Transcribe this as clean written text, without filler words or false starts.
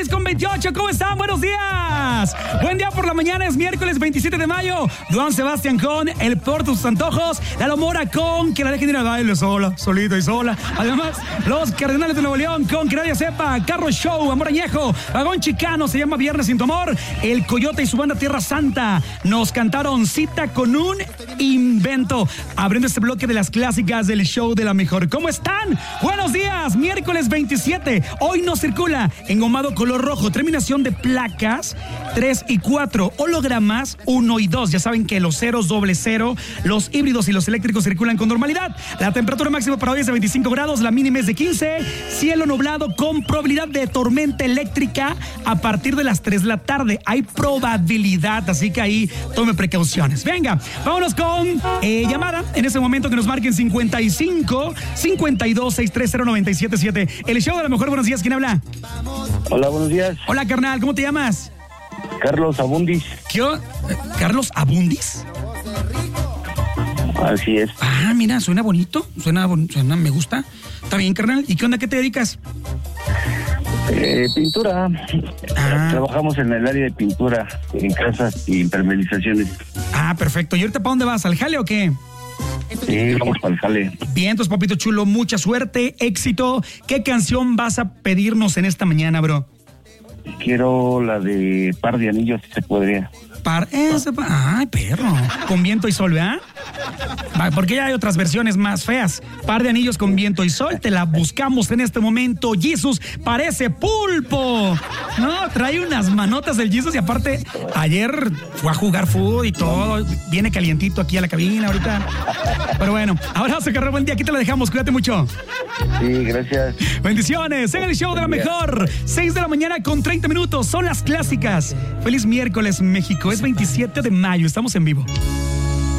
Con 28, ¿cómo están? Buenos días. Buen día por la mañana, es miércoles 27 de mayo. Juan Sebastián con El Por Tus Antojos. Lalo Mora con Que la dejen ir a baile sola, solita y sola. Además, los Cardenales de Nuevo León con Que nadie sepa. Carro Show, Amor Añejo. Vagón Chicano, se llama Viernes sin tu amor. El Coyote y su banda Tierra Santa nos cantaron Cita con un invento. Abriendo este bloque de las clásicas del show de la mejor. ¿Cómo están? Buenos días, miércoles 27. Hoy no circula engomado color rojo, terminación de placas 3 y 4, hologramas 1 y 2. Ya saben que los ceros, doble cero, los híbridos y los eléctricos circulan con normalidad. La temperatura máxima para hoy es de 25 grados, la mínima es de 15. Cielo nublado con probabilidad de tormenta eléctrica a partir de las 3 de la tarde. Hay probabilidad, así que ahí tome precauciones. Venga, vámonos con llamada en ese momento que nos marquen 55 52 630 977. El show de la mejor. Buenos días, ¿quién habla? Hola, buenos días. Hola, carnal, ¿cómo te llamas? Carlos Abundis. ¿Qué? ¿Carlos Abundis? Así es. Ah, mira, suena bonito, suena, me gusta. Está bien, carnal. ¿Y qué onda? ¿Qué te dedicas? Pintura. Trabajamos en el área de pintura, en casas y impermeabilizaciones. Ah, perfecto. ¿Y ahorita para dónde vas? ¿Al jale o qué? Sí, vamos para el jale. Bien, entonces, papito chulo, mucha suerte, éxito. ¿Qué canción vas a pedirnos en esta mañana, bro? Quiero la de Par de Anillos, si se podría. Ay, perro. Con viento y sol, ¿verdad? Porque ya hay otras versiones más feas. Par de Anillos con viento y sol. Te la buscamos en este momento. Jesus parece pulpo. No, trae unas manotas del Jesus y aparte ayer fue a jugar fútbol y todo. Viene calientito aquí a la cabina ahorita. Pero bueno, abrazo, carnal. Buen día. Aquí te la dejamos. Cuídate mucho. Sí, gracias. Bendiciones. En el show de la mejor. 6 de la mañana con 30 minutos. Son las clásicas. Feliz miércoles, México. Es 27 de mayo. Estamos en vivo.